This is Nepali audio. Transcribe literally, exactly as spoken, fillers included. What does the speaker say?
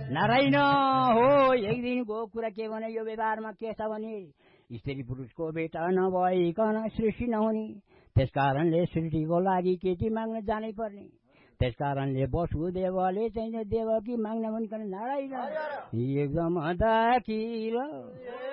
नारायण हो। एक दिनको कुरा के भने यो व्यवहारमा के छ भने स्त्री पुरुषको भेट नभइकन सृष्टि नहुने, त्यसकारणले सृष्टिको लागि केटी माग्न जानै पर्ने, त्यसकारणले वसुदेवले चाहिँ देवकी माग्न भनिकन नारायण एकदम दाखिल